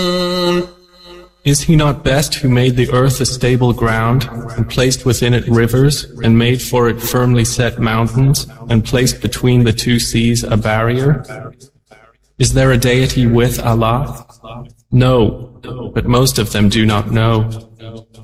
Is he not best who made the earth a stable ground, and placed within it rivers, and made for it firmly set mountains, and placed between the two seas a barrier? Is there a deity with Allah? No, but most of them do not know.